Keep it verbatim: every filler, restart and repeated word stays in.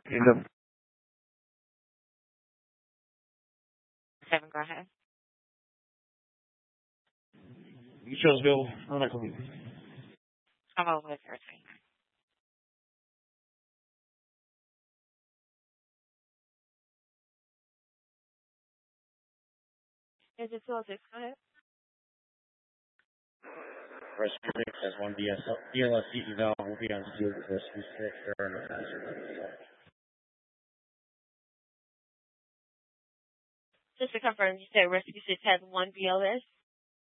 Kingdom. Seven, go ahead. You chose Bill. I'm not coming. I'm over with her thing. Is it two oh six? Go ahead. Rescue six has one D L S C eval will be on field with Rescue six. There are no hazards. Just to confirm, you said Rescue six has one B L S?